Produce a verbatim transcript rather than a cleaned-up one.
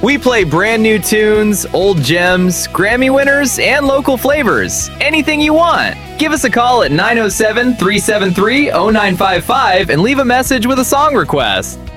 We play brand new tunes, old gems, Grammy winners, and local flavors. Anything you want. Give us a call at nine oh seven, three seven three, oh nine five five and leave a message with a song request.